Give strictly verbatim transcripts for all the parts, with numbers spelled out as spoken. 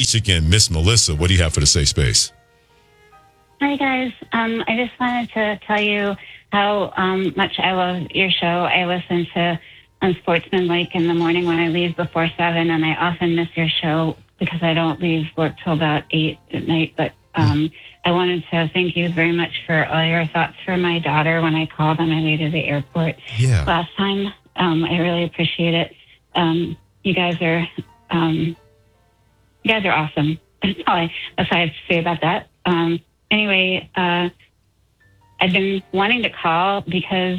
Beach again. Miss Melissa, what do you have for the safe space? Hi, guys. Um, I just wanted to tell you how um, much I love your show. I listen to Unsportsmanlike in the morning when I leave before seven, and I often miss your show because I don't leave work till about eight at night. But um, I wanted to thank you very much for all your thoughts for my daughter when I called on my way to the airport Yeah. last time. Um, I really appreciate it. Um, you guys are um, you guys are awesome. That's all, I, that's all I have to say about that. Um, anyway, uh, I've been wanting to call because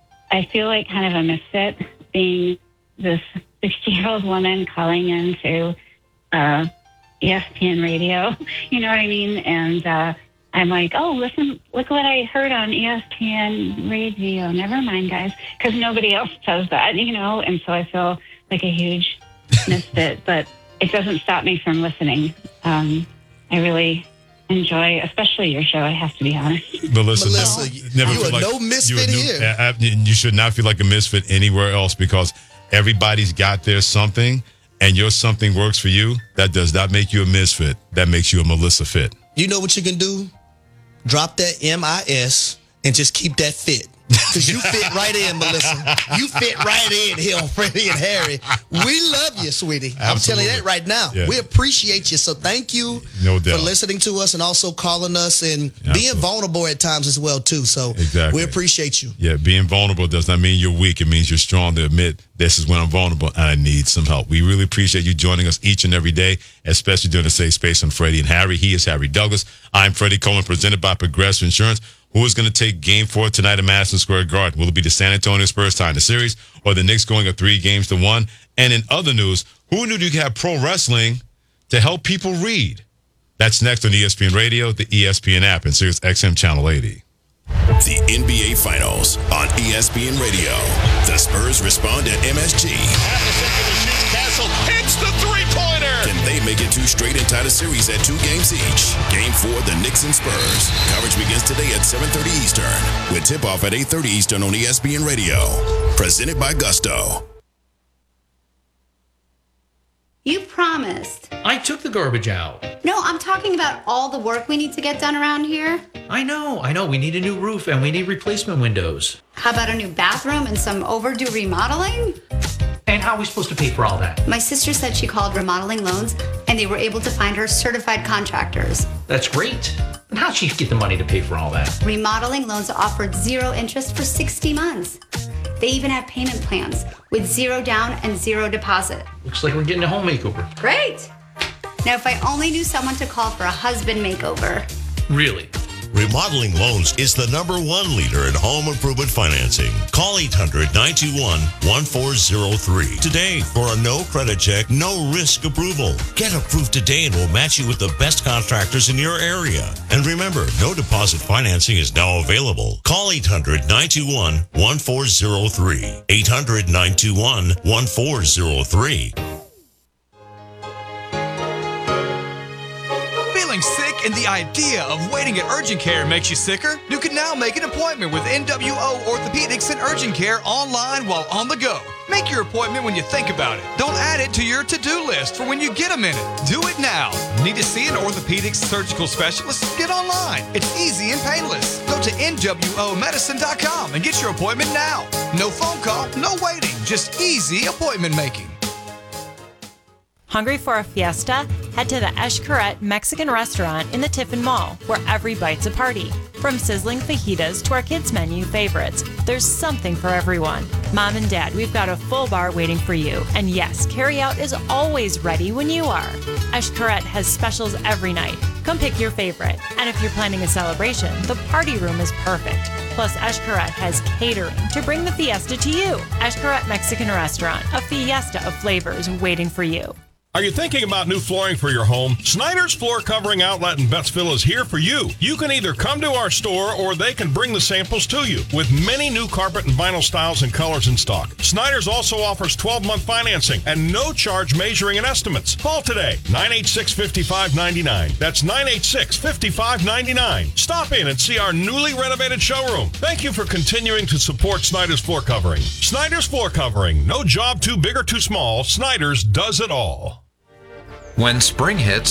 I feel like kind of a misfit being this sixty-year-old woman calling into uh, E S P N radio. You know what I mean? And uh, I'm like, oh, listen, look what I heard on E S P N radio. Never mind, guys, because nobody else does that, you know? And so I feel like a huge misfit, but it doesn't stop me from listening. Um, I really enjoy, especially your show, I have to be honest. Melissa, Melissa, never, never you feel are like no misfit you're a new- here. uh, uh, You should not feel like a misfit anywhere else because everybody's got their something, and your something works for you. That does not make you a misfit. That makes you a Melissa fit. You know what you can do? Drop that M I S and just keep that fit. Because you fit right in, Melissa. You fit right in here on Freddie and Harry. We love you, sweetie. I'm telling you that right now. Yeah. We appreciate you. So thank you No doubt. for listening to us and also calling us and Absolutely. being vulnerable at times as well, too. So Exactly. we appreciate you. Yeah, being vulnerable does not mean you're weak. It means you're strong to admit this is when I'm vulnerable and I need some help. We really appreciate you joining us each and every day, especially during the Safe Space on Freddie and Harry. He is Harry Douglas. I'm Freddie Coleman, presented by Progressive Insurance. Who is going to take game four tonight at Madison Square Garden? Will it be the San Antonio Spurs tying the series or the Knicks going up three games to one? And in other news, who knew you could have pro wrestling to help people read? That's next on E S P N Radio, the E S P N app, and Sirius X M Channel eighty. The N B A Finals on E S P N Radio. The Spurs respond to M S G. Half a second to shoot. Castle hits the three-pointer. Can they make it two straight and tie the series at two games each? Game four, the Knicks and Spurs. Coverage begins today at seven thirty Eastern, with tip-off at eight thirty Eastern on E S P N Radio. Presented by Gusto. You promised. I took the garbage out. No, I'm talking about all the work we need to get done around here. I know, I know. We need a new roof and we need replacement windows. How about a new bathroom and some overdue remodeling? And how are we supposed to pay for all that? My sister said she called Remodeling Loans and they were able to find her certified contractors. That's great. And how'd she get the money to pay for all that? Remodeling Loans offered zero interest for sixty months. They even have payment plans with zero down and zero deposit. Looks like we're getting a home makeover. Great. Now, if I only knew someone to call for a husband makeover. Really? Remodeling Loans is the number one leader in home improvement financing. Call eight hundred, nine two one, one four zero three today for a no credit check, no risk approval. Get approved today and we'll match you with the best contractors in your area. And remember, no deposit financing is now available. Call eight hundred, nine two one, one four zero three. eight hundred, nine two one, one four zero three. Sick and the idea of waiting at urgent care makes you sicker? You can now make an appointment with N W O Orthopedics and Urgent Care online while on the go. Make your appointment when you think about it. Don't add it to your to-do list for when you get a minute. Do it now. Need to see an orthopedic surgical specialist? Get online. It's easy and painless. Go to N W O medicine dot com and get your appointment now. No phone call, no waiting, just easy appointment making. Hungry for a fiesta? Head to the Eshkaret Mexican restaurant in the Tiffin Mall, where every bite's a party. From sizzling fajitas to our kids' menu favorites, there's something for everyone. Mom and Dad, we've got a full bar waiting for you. And yes, carryout is always ready when you are. Eshkaret has specials every night. Come pick your favorite. And if you're planning a celebration, the party room is perfect. Plus, Eshkaret has catering to bring the fiesta to you. Eshkaret Mexican Restaurant, a fiesta of flavors waiting for you. Are you thinking about new flooring for your home? Snyder's Floor Covering Outlet in Bettsville is here for you. You can either come to our store or they can bring the samples to you with many new carpet and vinyl styles and colors in stock. Snyder's also offers twelve-month financing and no charge measuring and estimates. Call today, nine eight six, five five nine nine. That's nine eight six, five five nine nine. Stop in and see our newly renovated showroom. Thank you for continuing to support Snyder's Floor Covering. Snyder's Floor Covering. No job too big or too small. Snyder's does it all. When spring hits,